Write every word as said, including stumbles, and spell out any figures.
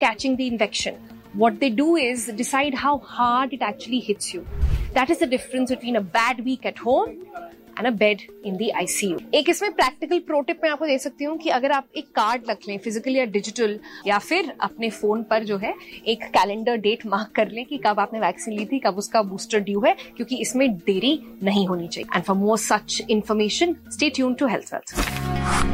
catching the infection. What they do is decide how hard it actually hits you. That is the difference between a bad week at home and a bed in the I C U. एक इसमें practical pro tip मैं आपको दे सकती हूँ कि अगर आप एक कार्ड रख लें, फिजिकल या डिजिटल, या फिर अपने फोन पर जो है एक कैलेंडर डेट मार्क कर लें कि कब आपने वैक्सीन ली थी, कब उसका बूस्टर ड्यू है, क्योंकि इसमें देरी नहीं होनी चाहिए. And for more such information, stay tuned to health wealth.